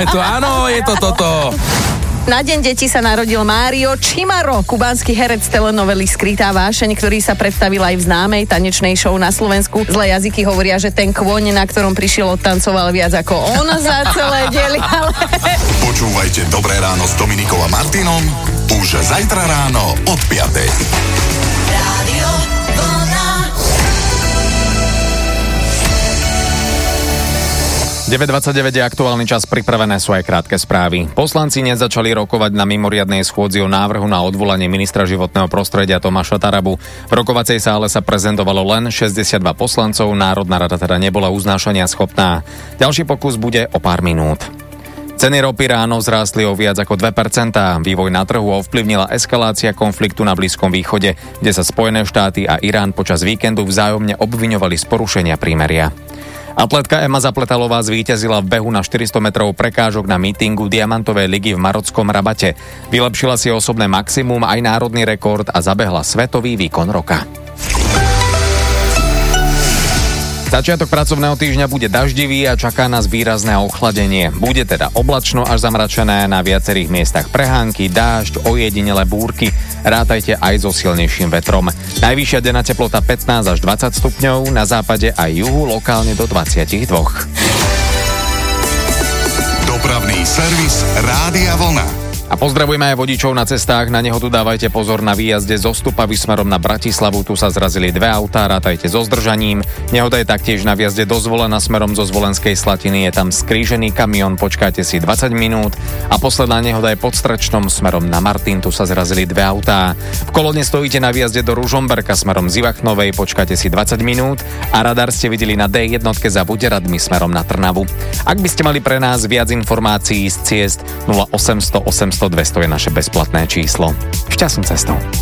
máme tu, áno, je to toto. Na deň detí sa narodil Mário Čimaro, kubánsky herec telenovely Skrytá vášeň, ktorý sa predstavil aj v známej tanečnej show na Slovensku. Zlé jazyky hovoria, že ten kôň, na ktorom prišiel, odtancoval viac ako on za celé diely, ale... Počúvajte Dobré ráno s Dominikou a Martinom už zajtra ráno od 5:00. 9:29 je aktuálny čas, pripravené sú aj krátke správy. Poslanci nezačali rokovať na mimoriadnej schôdzi o návrhu na odvolanie ministra životného prostredia Tomáša Tarabu. V rokovacej sále sa prezentovalo len 62 poslancov, Národná rada teda nebola uznášania schopná. Ďalší pokus bude o pár minút. Ceny ropy ráno vzrástli o viac ako 2%. Vývoj na trhu ovplyvnila eskalácia konfliktu na Blízkom východe, kde sa Spojené štáty a Irán počas víkendu vzájomne obviňovali z porušenia prímeria. Atletka Ema Zapletalová zvíťazila v behu na 400 metrov prekážok na mítingu Diamantovej ligy v marockom Rabate. Vylepšila si osobné maximum aj národný rekord a zabehla svetový výkon roka. Začiatok pracovného týždňa bude daždivý a čaká nás výrazné ochladenie. Bude teda oblačno až zamračené, na viacerých miestach prehánky, dážď, ojedinele búrky. Rátajte aj so silnejším vetrom. Najvyššia denná teplota 15 až 20 stupňov, na západe aj juhu lokálne do 22. Dopravný servis Rádia Vlna. A pozdravujeme aj vodičov na cestách, na nehodu dávajte pozor na výjazde zo Stupavy smerom na Bratislavu, tu sa zrazili dve autá, rátajte so zdržaním. Nehoda je taktiež na výjazde do Zvolena smerom zo Zvolenskej Slatiny, je tam skrížený kamión, počkajte si 20 minút. A posledná nehoda je pod Strečnom smerom na Martin, tu sa zrazili dve autá. V kolóne stojíte na výjazde do Ružomberka smerom z Ivachnovej, počkajte si 20 minút a radar ste videli na D1 za Buderadmi smerom na Trnavu. Ak by ste mali pre nás viac informácií z ciest, 0800 800 200 je naše bezplatné číslo. Šťastnú cestou.